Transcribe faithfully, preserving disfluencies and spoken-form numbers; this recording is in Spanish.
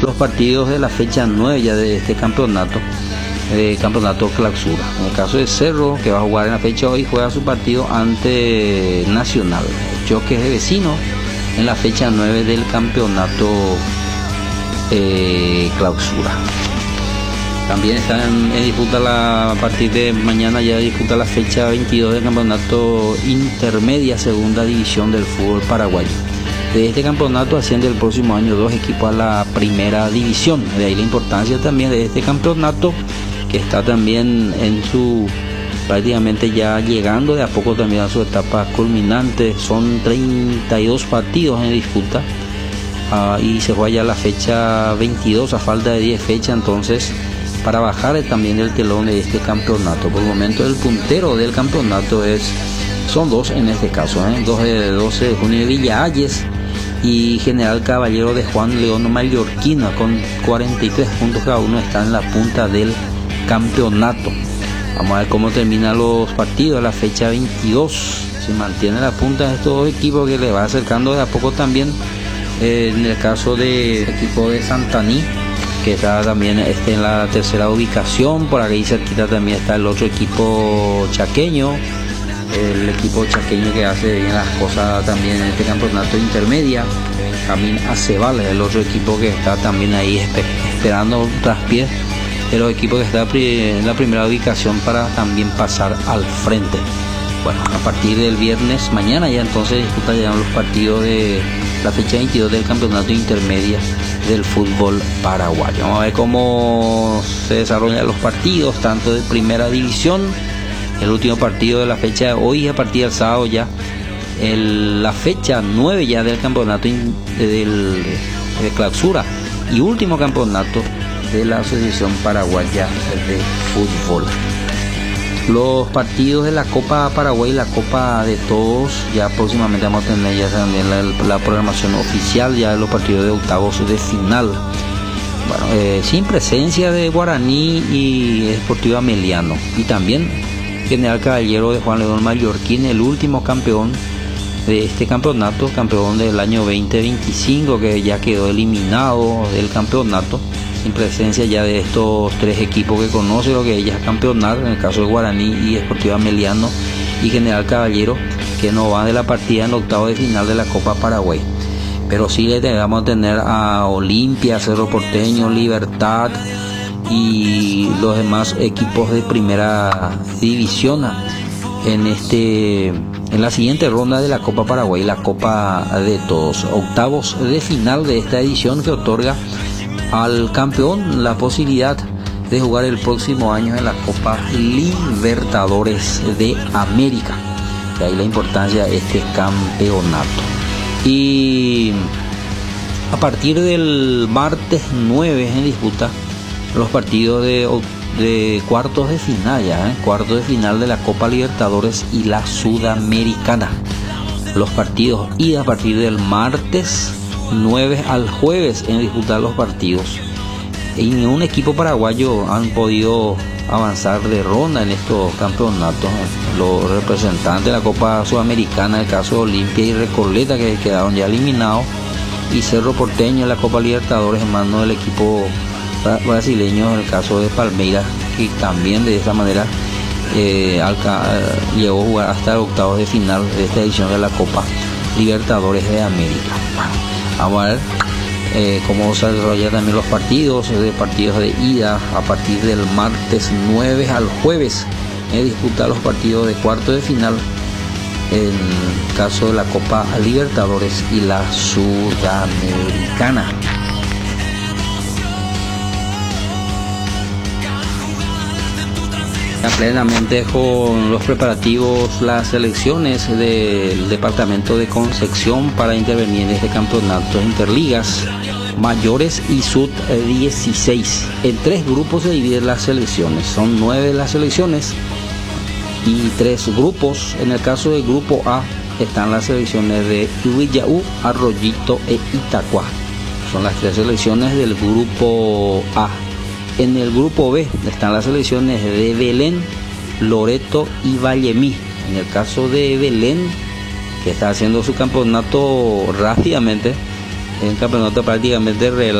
los partidos de la fecha nueve ya de este campeonato, eh, campeonato clausura. En el caso de Cerro, que va a jugar en la fecha hoy, juega su partido ante Nacional, Choques de Vecinos, en la fecha nueve del campeonato eh, clausura. También están en, en disputa la, a partir de mañana ya disputa la fecha veintidós del campeonato intermedia segunda división del fútbol paraguayo. De este campeonato asciende el próximo año dos equipos a la primera división. De ahí la importancia también de este campeonato, que está también en su prácticamente ya llegando de a poco también a su etapa culminante. Son treinta y dos partidos en disputa uh, y se juega ya la fecha veintidós a falta de diez fechas, entonces para bajar también el telón de este campeonato. Por el momento el puntero del campeonato es son dos en este caso, ¿eh? dos de doce de junio de Villa Hayes y General Caballero de Juan León Mallorquina, con cuarenta y tres puntos cada uno, está en la punta del campeonato. Vamos a ver cómo terminan los partidos a la fecha veintidós. Se mantiene la punta de estos dos equipos, que le va acercando de a poco también, eh, en el caso del equipo de Santaní, que está también este, en la tercera ubicación. Por aquí cerquita también está el otro equipo chaqueño, el equipo chaqueño que hace bien las cosas también en este campeonato intermedia. Benjamín Acebal es el otro equipo que está también ahí esperando tras pies de los equipos que está en la primera ubicación para también pasar al frente. Bueno, a partir del viernes mañana ya entonces disputarán los partidos de la fecha veintidós del campeonato intermedia del fútbol paraguayo. Vamos a ver cómo se desarrollan los partidos tanto de primera división. El último partido de la fecha de hoy, a partir del sábado ya el, la fecha nueve ya del campeonato in, del, de clausura y último campeonato de la Asociación Paraguaya de Fútbol. Los partidos de la Copa Paraguay y la Copa de Todos, ya próximamente vamos a tener ya también la, la programación oficial ya de los partidos de octavos de final. Bueno, eh, sin presencia de Guaraní y Sportivo Ameliano, y también General Caballero de Juan León Mallorquín, el último campeón de este campeonato, campeón del año veinte veinticinco, que ya quedó eliminado del campeonato, sin presencia ya de estos tres equipos que conoce lo que ella es campeonar, en el caso de Guaraní y Sportivo Ameliano y General Caballero, que no van de la partida en octavo de final de la Copa Paraguay. Pero sí le vamos a tener a Olimpia, Cerro Porteño, Libertad y los demás equipos de primera división en este en la siguiente ronda de la Copa Paraguay, la Copa de Todos, octavos de final de esta edición, que otorga al campeón la posibilidad de jugar el próximo año en la Copa Libertadores de América. De ahí la importancia de este campeonato. Y a partir del martes nueve en disputa los partidos de, de cuartos de final ya, ¿eh? cuartos de final de la Copa Libertadores y la Sudamericana. Los partidos y a partir del martes nueve al jueves en disputar los partidos. Y ningún equipo paraguayo han podido avanzar de ronda en estos campeonatos. Los representantes de la Copa Sudamericana, el caso de Olimpia y Recoleta, que quedaron ya eliminados, y Cerro Porteño en la Copa Libertadores en manos del equipo brasileño, en el caso de Palmeiras, que también de esta manera eh, alca, eh, llegó a jugar hasta el octavos de final de esta edición de la Copa Libertadores de América. Vamos a ver eh, cómo se desarrollan también los partidos de partidos de ida a partir del martes nueve al jueves. Eh, disputar los partidos de cuarto de final en el caso de la Copa Libertadores y la Sudamericana. Plenamente con los preparativos las selecciones del departamento de Concepción para intervenir en este campeonato interligas mayores y sub dieciséis. En tres grupos se dividen las selecciones, son nueve las selecciones y tres grupos. En el caso del grupo A están las selecciones de Huillaú, Arroyito e Itacua, son las tres selecciones del grupo A. En el grupo B están las selecciones de Belén, Loreto y Vallemí. En el caso de Belén, que está haciendo su campeonato rápidamente, es un campeonato prácticamente